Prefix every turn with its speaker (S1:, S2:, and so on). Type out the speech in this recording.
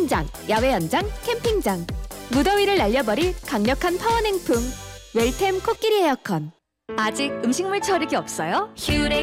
S1: 수영장, 야외 연장, 캠핑장. 무더위를 날려버릴 강력한 파워냉풍. 웰템 코끼리 에어컨. 아직 음식물 처리기 없어요? 휴레